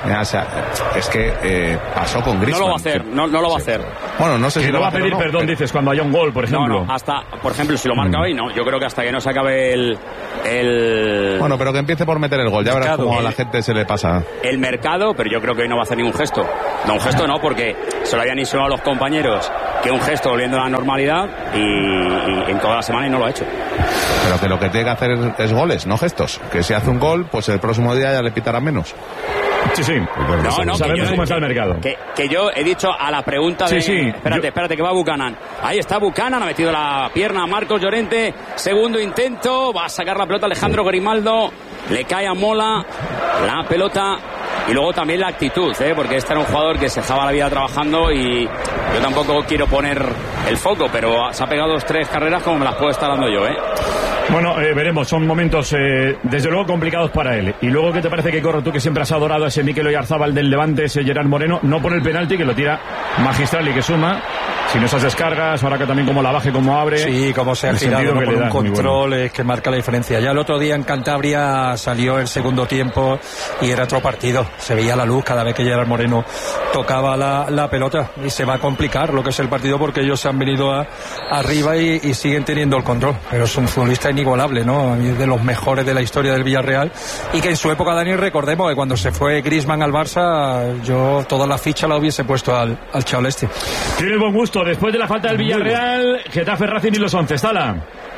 O sea, es que eh, pasó con Griezmann. No lo va a hacer, no, no lo va a hacer. Bueno, no sé que si no lo va a pedir no, perdón, pero... dices, cuando haya un gol, por ejemplo. No, no, hasta, por ejemplo, si lo marca mm. hoy, no. Yo creo que hasta que no se acabe el... el... Bueno, pero que empiece por meter el gol. Ya verás cómo a la gente se le pasa. El mercado, pero yo creo que hoy no va a hacer ningún gesto. No, un gesto no, porque se lo habían insinuado a los compañeros que un gesto volviendo a la normalidad y, y en toda la semana y no lo ha hecho. Pero que lo que tiene que hacer es, es goles, no gestos. Que si hace un gol, pues el próximo día ya le pitarán menos. Sí, sí. No, no, sabemos yo, cómo está el mercado. Que, que yo he dicho a la pregunta de... Sí, sí. Espérate, Yo... espérate, que va Buchanan. Ahí está Buchanan, ha metido la pierna a Marcos Llorente. Segundo intento, va a sacar la pelota Alejandro Grimaldo. Le cae a Mola la pelota. Y luego también la actitud, ¿eh? Porque este era un jugador que se dejaba la vida trabajando y yo tampoco quiero poner el foco, pero se ha pegado dos, tres carreras como me las puedo estar dando yo, ¿eh? Bueno, eh, veremos, son momentos eh, desde luego complicados para él. Y luego, ¿qué te parece que corre tú que siempre has adorado a ese Mikel Oyarzabal del Levante, ese Gerard Moreno? No por el penalti, que lo tira magistral y que suma, sino esas descargas, ahora que también como la baje, como abre. Sí, como se ha girado, ¿no? Con un control bueno. Es que marca la diferencia. Ya el otro día en Cantabria salió el segundo tiempo y era otro partido. Se veía la luz cada vez que Gerard Moreno tocaba la, la pelota y se va a complicar lo que es el partido porque ellos se han venido a, arriba y, y siguen teniendo el control. Pero es un futbolista inigualable, ¿no? Es de los mejores de la historia del Villarreal y que en su época, Dani, recordemos que cuando se fue Griezmann al Barça, yo toda la ficha la hubiese puesto al, al chaval este. Tiene buen gusto, después de la falta del Villarreal, Getafe, Racing y los once. Stala.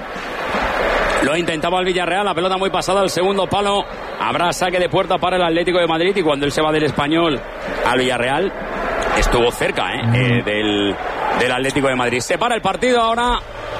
Lo intentaba el Villarreal, la pelota muy pasada al segundo palo. Habrá saque de puerta para el Atlético de Madrid y cuando él se va del Español al Villarreal, estuvo cerca ¿eh? Mm. eh, del, del Atlético de Madrid. Se para el partido ahora.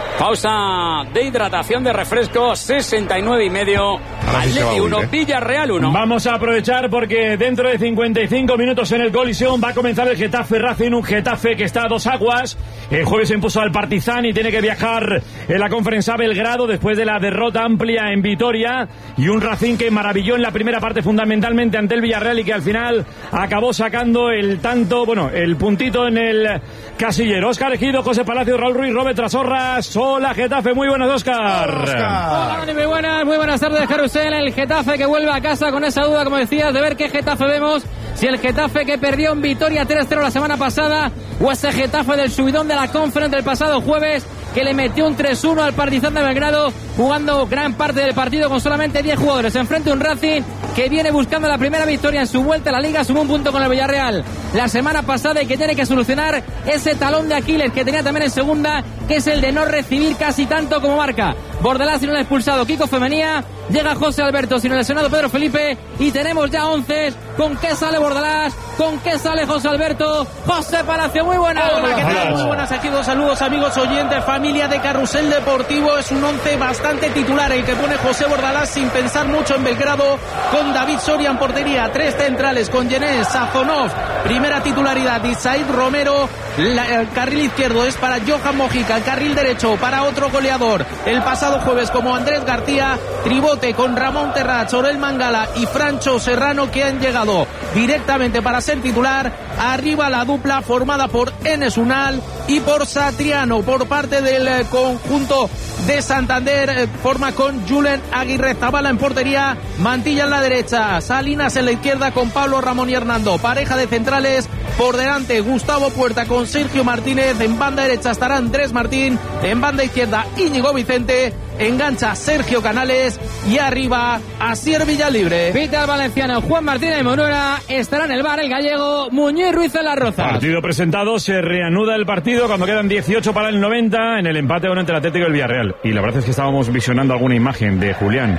Pausa de hidratación, de refresco, sesenta y nueve y medio. Atleti uno, Villarreal uno. Vamos a aprovechar porque dentro de cincuenta y cinco minutos en el Coliseum va a comenzar el Getafe Racing, un Getafe que está a dos aguas. El jueves se impuso al Partizan y tiene que viajar en la Conference a Belgrado después de la derrota amplia en Vitoria. Y un Racing que maravilló en la primera parte fundamentalmente ante el Villarreal y que al final acabó sacando el tanto, bueno, el puntito en el casillero. Óscar Ejido, José Palacio, Raúl Ruiz, Robert Trasorras. Hola Getafe, muy buenas, Óscar. Hola, muy buenas, muy buenas tardes, Carusel. El Getafe que vuelve a casa con esa duda, como decías, de ver qué Getafe vemos. Si el Getafe que perdió en Vitoria tres cero la semana pasada o ese Getafe del subidón de la Conference del pasado jueves que le metió un tres uno al Partizan de Belgrado, jugando gran parte del partido con solamente diez jugadores. Enfrente un Racing que viene buscando la primera victoria en su vuelta a la Liga, sumó un punto con el Villarreal la semana pasada y que tiene que solucionar ese talón de Aquiles que tenía también en segunda, que es el de no recibir casi tanto como marca Bordalás sin un expulsado Kiko Femenía, llega José Alberto sin el lesionado Pedro Felipe y tenemos ya once. ¿Con qué sale Bordalás? ¿Con qué sale José Alberto? José Palacio, muy buenas. Hola, ¿qué tal? Muy buenas aquí, dos saludos amigos oyentes, familia de Carrusel Deportivo. Es un once bastante titular el que pone José Bordalás sin pensar mucho en Belgrado, con David Soria en portería, tres centrales con Yenés, Sazonov, primera titularidad, y Said Romero. La, el carril izquierdo es para Johan Mojica, el carril derecho para otro goleador el pasado jueves como Andrés García, tribote con Ramón Terrats, Orel Mangala y Francho Serrano, que han llegado directamente para ser titular. Arriba la dupla formada por Enes Unal y por Satriano por parte del eh, conjunto de Santander, eh, forma con Julen Aguirre Zabala en portería, Mantilla en la derecha, Salinas en la izquierda con Pablo Ramón y Hernando, pareja de centrales. Por delante Gustavo Puerta con Sergio Martínez, en banda derecha estará Andrés Martín, en banda izquierda Íñigo Vicente, engancha Sergio Canales y arriba Asier Villalibre. Pita el valenciano Juan Martínez Monora, estará en el bar el gallego Muñiz Ruiz en la Roza. Partido presentado, se reanuda el partido cuando quedan dieciocho para el noventa en el empate entre el Atlético y el Villarreal. Y la verdad es que estábamos visionando alguna imagen de Julián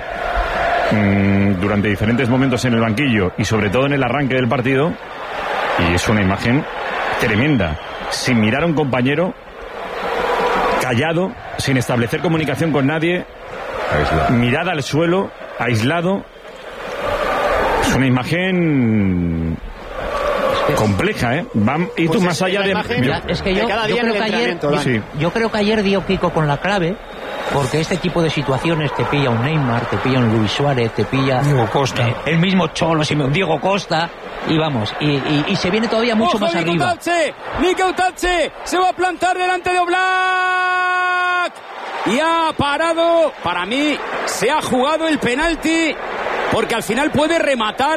mmm, durante diferentes momentos en el banquillo y sobre todo en el arranque del partido. Y es una imagen tremenda, sin mirar a un compañero, callado, sin establecer comunicación con nadie, aislado. Mirada al suelo, aislado. Es una imagen compleja, ¿eh? Van, y tú pues más allá de... Mira, es que yo, yo, creo que ayer, sí. yo creo que ayer dio Kiko con la clave, porque este tipo de situaciones te pilla un Neymar, te pilla un Luis Suárez, te pilla Diego Costa, eh, el mismo Cholo, un Diego Costa, y vamos, y, y, y se viene todavía mucho ¡Ojo, más Nico arriba. Tache! Nico Tache se va a plantar delante de Oblak y ha parado. Para mí se ha jugado el penalti porque al final puede rematar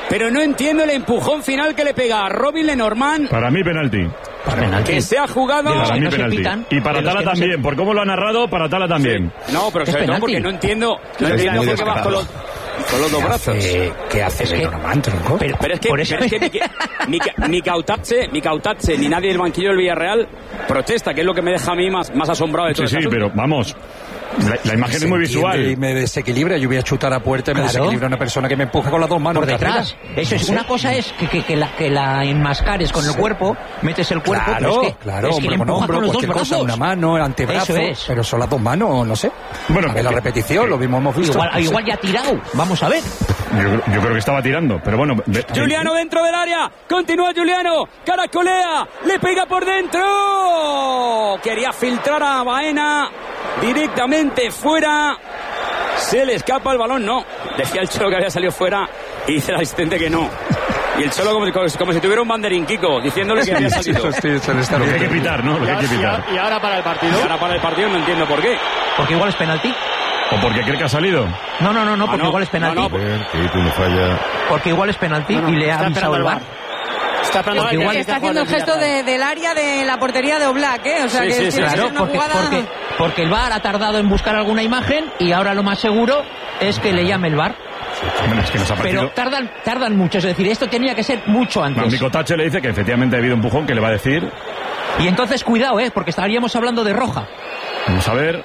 pero no entiendo el empujón final que le pega a Robin Lenormand. Para mí penalti. Que se ha jugado. Para mí penalti. Y para Tala también, se... por cómo lo ha narrado, para Tala también. Sí. No, pero sobre todo porque no entiendo, no entiendo por qué vas con los, con los dos brazos. Hace, ¿Qué hace es Lenormand, tronco? Pero, pero es que, pero es que mi, mi, mi Cautache, mi Cautache, ni nadie del banquillo del Villarreal protesta, que es lo que me deja a mí más, más asombrado de todo Sí, sí, asunto. pero vamos. La, la imagen es muy visual. Y me desequilibra. Yo voy a chutar a puerta y me Claro. desequilibra una persona que me empuja con las dos manos por detrás. Eso es, una cosa es que, que, que, la, que la enmascares con el cuerpo, metes el cuerpo, Claro, pero es que, claro, es que hombre le con empuja hombro, con los dos cualquier cosa, brazos. una mano, el antebrazo, Eso es. pero son las dos manos, no sé. Bueno, a ver la repetición, lo mismo hemos visto. Igual, No sé. igual ya ha tirado, vamos a ver. Yo, yo creo que estaba tirando, pero bueno. Ve, Juliano dentro del área, continúa Juliano, caracolea, le pega por dentro. Quería filtrar a Baena directamente fuera. Se le escapa el balón, no. Decía el Cholo que había salido fuera y dice el asistente que no. Y el Cholo como, como, como si tuviera un banderín, Kiko, diciéndole que había salido. Sí, se le está lo que hay que pitar, ¿no? Lo que hay que pitar. Y ahora para el partido. Y ahora para el partido no entiendo por qué. Porque igual es penalti. ¿O porque cree que ha salido? No, no, no, no, Ah, porque no. igual es penalti. No, no, Que no falla. Porque igual es penalti No, no, y le ha está avisado esperando el el V A V A R. R. Está esperando Porque el igual V A R. está haciendo el gesto de, del área de la portería de Oblak, ¿eh? O sea Sí, que sí, tiene sí, que Claro, ser una porque, jugada... porque, porque el V A R ha tardado en buscar alguna imagen y ahora lo más seguro es que le llame el V A R. Bueno, es que nos ha parecido. Pero tardan, tardan mucho, es decir, esto tenía que ser mucho antes. Mico Tache le dice que efectivamente ha habido empujón, que le va a decir. Y entonces cuidado, ¿eh? Porque estaríamos hablando de roja. Vamos a ver.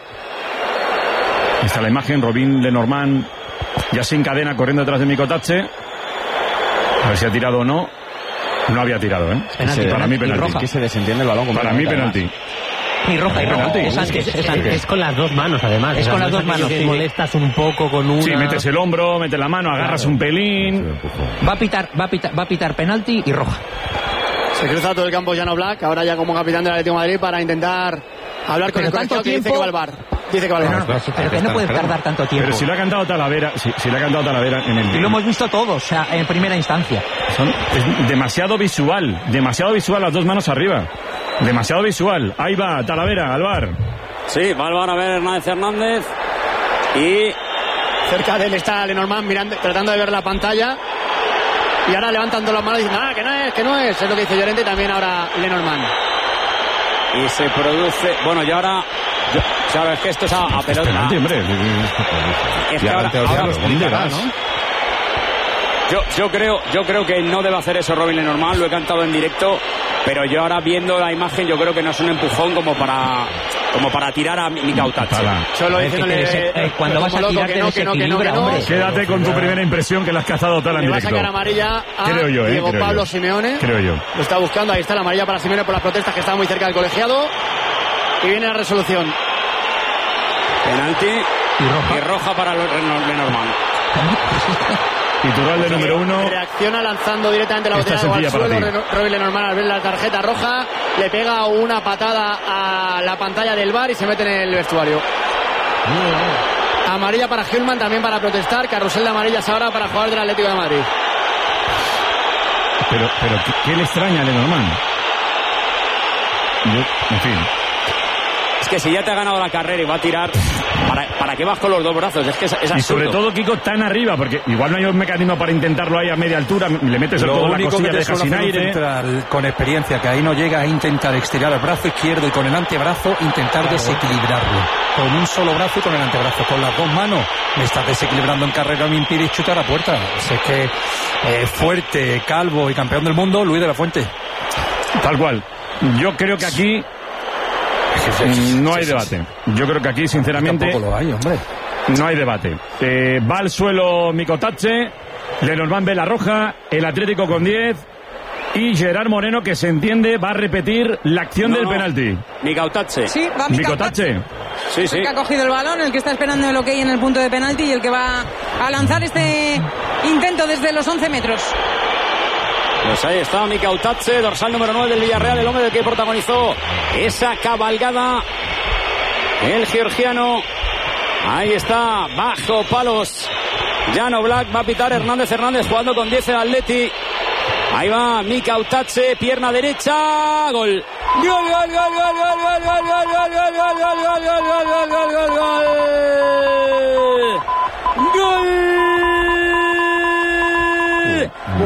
Ahí está la imagen, Robin Lenormand ya sin cadena corriendo detrás de Mico Tache. A ver si ha tirado o no. No había tirado, ¿eh? Penalti, Sí, para mí penalti, penalti. roja. Aquí se desentiende el balón. Para mí penalti. Y roja, y roja. Penalti. Es antes, es antes. Es con las dos manos, además. Es O sea, con no las dos aquello manos, que sí. molestas un poco con una... Sí, metes el hombro, metes la mano, agarras Claro. un pelín. Va a pitar, va a pitar, va a pitar penalti y roja. Se cruza todo el campo Jan Oblak, ahora ya como capitán del Atlético de Madrid para intentar hablar con Pero el tanto colegiado que dice tiempo- que va al bar. Dice que va al Pero, bar. no, pero que no puede tardar tanto tiempo. Pero si le ha cantado Talavera, si, si le ha cantado Talavera en el. Y lo hemos visto todos, o sea, en primera instancia. Son- es demasiado visual, demasiado visual las dos manos arriba. Demasiado visual. Ahí va, Talavera, al bar. Sí, va al bar a ver Hernández Hernández. Y Cerca de él está Lenormand mirando, tratando de ver la pantalla. Y ahora levantando las manos diciendo, ah, que no es, que no es. Es lo que dice Llorente y también ahora Lenormand. Y se produce. Bueno, y ahora. Yo, claro, es que esto es a, a pelota. Penalti, hombre. Es que ahora, ahora los pintarás, ¿no? Yo, yo creo, yo creo que no debe hacer eso Robin Lenormand, lo he cantado en directo, pero yo ahora viendo la imagen yo creo que no es un empujón como para como para tirar a mi Cautache. Solo diciéndole eh, cuando vas a como tirar loco, te que no, que no, que no, que no. hombre. Quédate con tu primera impresión que la has cazado tal en Le va a directo. sacar amarilla a Creo yo, eh, Diego creo Pablo yo. Simeone. Creo yo. Lo está buscando, ahí está la amarilla para Simeone por las protestas que estaba muy cerca del colegiado. Y viene la resolución. Penalti Y roja. y roja para Lenormand. Iturralde número uno. Reacciona lanzando directamente la Esta botella de agua al sencilla para suelo. ti. Robin Lenormand al ver la tarjeta roja le pega una patada a la pantalla del bar y se mete en el vestuario. Amarilla para Hillman, también para protestar. Carrusel de amarillas ahora para jugar del Atlético de Madrid. Pero, pero ¿qué, qué le extraña a Lenormand? Yo, en fin. Es que si ya te ha ganado la carrera y va a tirar, ¿para, para qué vas con los dos brazos? Es que es, es Y sobre absurdo. todo, Kiko, tan arriba, porque igual no hay un mecanismo para intentarlo ahí a media altura, le metes el Lo codo en la único que costilla, te dejas suele sin hacer un aire. central con experiencia que ahí no llega a intentar estirar el brazo izquierdo y con el antebrazo intentar desequilibrarlo. Con un solo brazo y con el antebrazo. Con las dos manos me estás desequilibrando en carrera, me impides chutar a puerta. Si es que eh, fuerte, calvo y campeón del mundo, Luis de la Fuente. Tal cual. Yo creo que aquí no hay debate. Yo creo que aquí, sinceramente, Tampoco lo hay, hombre. no hay debate. Eh, va al suelo Mico Tache, Lenormand ve la roja, el Atlético con diez y Gerard Moreno, que se entiende, va a repetir la acción No, del no. penalti. Mi Cautache. Sí, va Mico Mico Tache. Tache. Sí, sí. El que ha cogido el balón, el que está esperando el ok en el punto de penalti y el que va a lanzar este intento desde los once metros. Pues ahí está Mico Tache, dorsal número nueve del Villarreal, el hombre del que protagonizó esa cabalgada. El georgiano. Ahí está, bajo palos. Jan Oblak, va a pitar Hernández Hernández jugando con diez el Atleti. Ahí va Mico Tache, pierna derecha, gol. Gol, gol, gol, gol, gol, gol, gol, gol, gol, gol, gol, gol, gol, gol, gol, gol, gol, gol. Gol.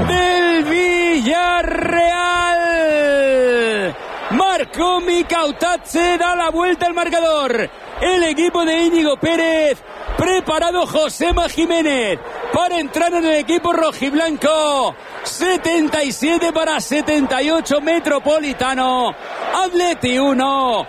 con Mikautatze, da la vuelta al marcador. El equipo de Íñigo Pérez, preparado Josema Jiménez para entrar en el equipo rojiblanco. setenta y siete para setenta y ocho Metropolitano. Atleti uno,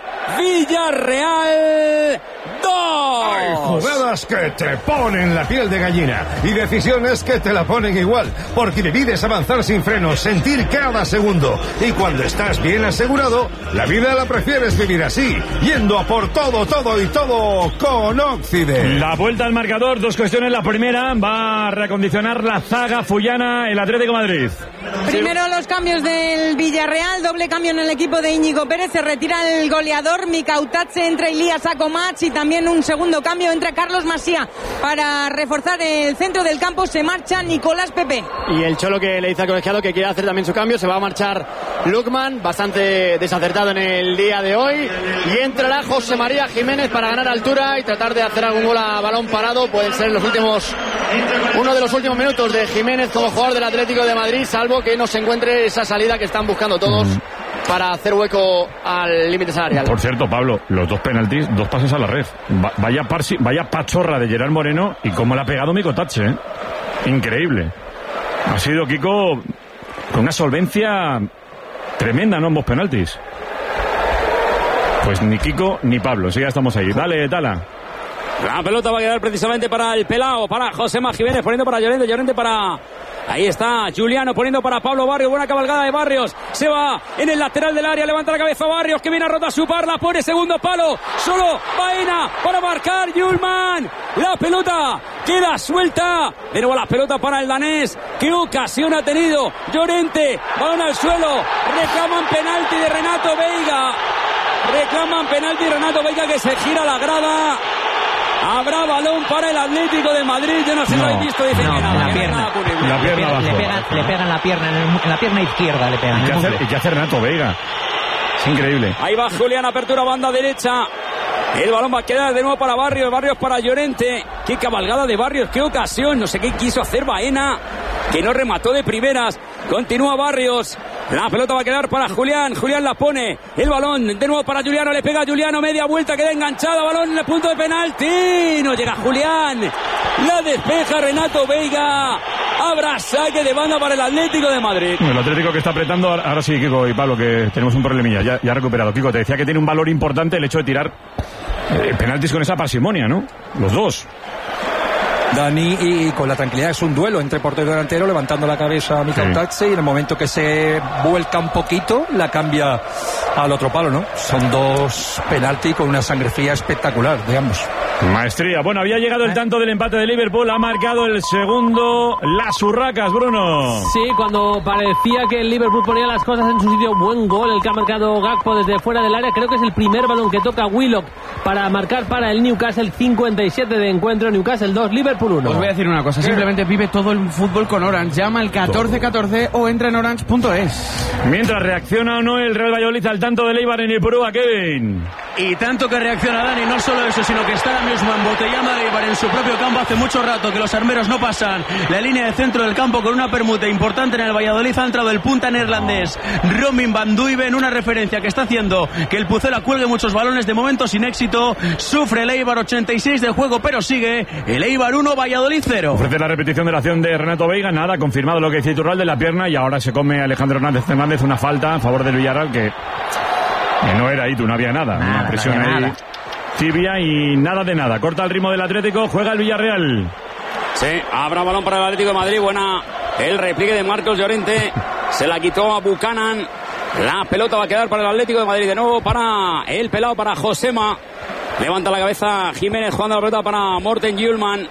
Villarreal dos. Hay jugadas que te ponen la piel de gallina y decisiones que te la ponen igual, porque vivir es avanzar sin frenos, sentir cada segundo, y cuando estás bien asegurado, la vida la prefieres vivir así, yendo a por todo, todo y todo con Occident. La vuelta al marcador, dos cuestiones. La primera, va a reacondicionar la zaga fullana el Atlético de Madrid. Primero los cambios del Villarreal, doble cambio en el equipo de Íñigo Pérez, se retira el goleador Mikautatze, entra Ilías Akomach, y también un segundo cambio, entra Carlos Masía para reforzar el centro del campo, se marcha Nicolás Pepe. Y el Cholo que le dice al colegiado que quiere hacer también su cambio, se va a marchar Lukman, bastante desacertado en el día de hoy, y entrará José María Jiménez para ganar altura y tratar de hacer algún gol a balón parado. Pueden ser los últimos, uno de los últimos minutos de Jiménez como jugador del Atlético de Madrid, salvo que no se encuentre esa salida que están buscando todos mm. para hacer hueco al límite salarial. Por cierto, Pablo, los dos penaltis, dos pases a la red. Va, vaya, parsi, vaya pachorra de Gerard Moreno y cómo le ha pegado Mikautatze, ¿eh? Increíble. Ha sido Kiko con una solvencia tremenda, ¿no? Ambos penaltis. Pues ni Kiko ni Pablo, sí, ya estamos ahí. Dale, Tala. La pelota va a quedar precisamente para el pelao, para Josema Jiménez, poniendo para Llorente, Llorente para... Ahí está Juliano poniendo para Pablo Barrios. Buena cabalgada de Barrios. Se va en el lateral del área. Levanta la cabeza Barrios, que viene a rotar su par. La pone segundo palo. Solo Baena para marcar Yulman. La pelota queda suelta. De nuevo la pelota para el danés. ¿Qué ocasión ha tenido? Llorente. Balón al suelo. Reclaman penalti de Renato Veiga. Reclaman penalti de Renato Veiga, que se gira la grada. Habrá balón para el Atlético de Madrid. Yo no sé si no, lo habéis visto. Dicen no, que nada, la pierna. La le, pierna pega, le, pegan, le pegan la pierna en, el, en la pierna izquierda. Le pegan. ¿Y qué, hace, ¿Y qué hace Renato Veiga? Es increíble. Ahí va Julián, apertura banda derecha. El balón va a quedar de nuevo para Barrios. Barrios para Llorente. Qué cabalgada de Barrios, qué ocasión. No sé qué quiso hacer Baena, que no remató de primeras. Continúa Barrios. La pelota va a quedar para Julián. Julián la pone. El balón de nuevo para Juliano. Le pega a Juliano. Media vuelta. Queda enganchada. Balón en el punto de penalti. No llega Julián. La despeja Renato Veiga. Habrá saque de banda para el Atlético de Madrid. El Atlético que está apretando. Ahora sí, Kiko y Pablo, que tenemos un problemilla. Ya, ya ha recuperado. Kiko, te decía que tiene un valor importante el hecho de tirar eh, penaltis con esa parsimonia, ¿no? Los dos. Dani, y con la tranquilidad, es un duelo entre portero y delantero, levantando la cabeza a Mikautatze, sí. Y en el momento que se vuelca un poquito, la cambia al otro palo, ¿no? Son dos penaltis con una sangre fría espectacular, digamos. Maestría. Bueno, había llegado el tanto del empate de Liverpool, ha marcado el segundo las Urracas, Bruno. Sí, cuando parecía que el Liverpool ponía las cosas en su sitio, buen gol el que ha marcado Gakpo desde fuera del área. Creo que es el primer balón que toca Willock para marcar para el Newcastle. Cincuenta y siete de encuentro, Newcastle dos, Liverpool uno. Os voy a decir una cosa, simplemente vive todo el fútbol con Orange. Llama al catorce catorce o entra en orange punto es. Mientras reacciona o no el Real Valladolid al tanto de Eibar en Ipurúa, Kevin. Y tanto que reacciona Dani, no solo eso, sino que está ahora mismo embotellando a Eibar en su propio campo. Hace mucho rato que los armeros no pasan la línea de centro del campo con una permuta importante en el Valladolid. Ha entrado el punta neerlandés Robin van Duiven, una referencia que está haciendo que el Pucela cuelgue muchos balones, de momento sin éxito. Sufre el Eibar, ochenta y seis de juego, pero sigue el Eibar uno, Valladolid cero. Ofrece la repetición de la acción de Renato Veiga, nada, confirmado lo que dice Iturral de la pierna, y ahora se come Alejandro Hernández Hernández una falta a favor del Villarreal que, que no era ahí, tú no había nada, nada una presión no ahí nada. Tibia y nada de nada. Corta el ritmo del Atlético, juega el Villarreal. Sí, habrá balón para el Atlético de Madrid. Buena el repliegue de Marcos Llorente. Se la quitó a Buchanan. La pelota va a quedar para el Atlético de Madrid. De nuevo para el pelado, para Josema. Levanta la cabeza Jiménez, jugando la pelota para Morten Hjulman.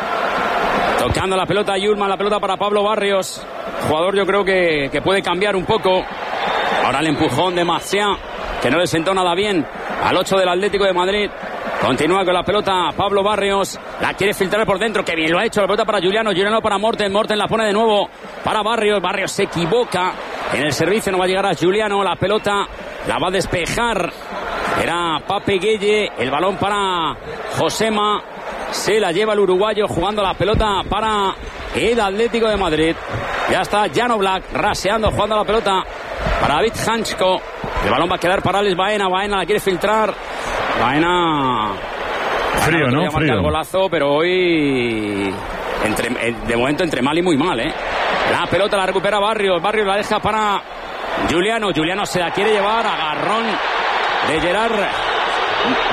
Tocando la pelota Hjulman, la pelota para Pablo Barrios. Jugador yo creo que, que puede cambiar un poco. Ahora el empujón de Maciá, que no le sentó nada bien al ocho del Atlético de Madrid. Continúa con la pelota Pablo Barrios. La quiere filtrar por dentro. Que bien lo ha hecho. La pelota para Juliano. Juliano para Morten. Morten la pone de nuevo para Barrios. Barrios se equivoca en el servicio. No va a llegar a Juliano. La pelota la va a despejar. Era Pape Gueye. El balón para Josema. Se la lleva el uruguayo jugando la pelota para el Atlético de Madrid. Ya está Jan Oblak raseando, jugando la pelota para David Hanchko. El balón va a quedar para Alex Baena. Baena la quiere filtrar. Baena... Frío, ¿no? Frío. El golazo, pero hoy... Entre, de momento entre mal y muy mal, ¿eh? La pelota la recupera Barrios. Barrios la deja para Juliano. Juliano se la quiere llevar. Agarrón de Gerard